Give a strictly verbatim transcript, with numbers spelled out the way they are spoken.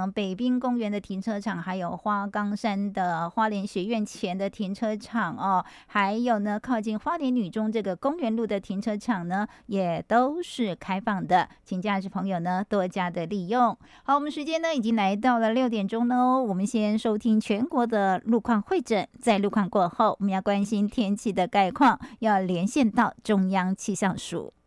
场、北滨公园的停车场，还有花岗山的花莲学院前的停车场哦，还有呢靠近花莲女中这个公园路的停车场呢，也都是开放的，请驾驶朋友呢多加的利用。好，我们时间呢已经来到了六点钟了哦，我们先收听全国的路况汇诊，在路况过后，我们要关心天气的概况，要连线到中央气象署。